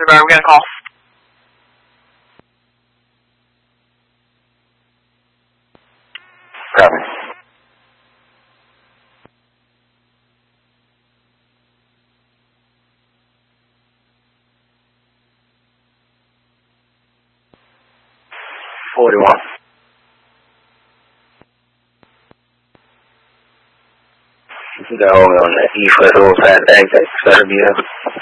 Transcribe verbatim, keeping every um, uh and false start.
We're going to call. Copy. forty-one. Go on the east west roadside exit, Serbia.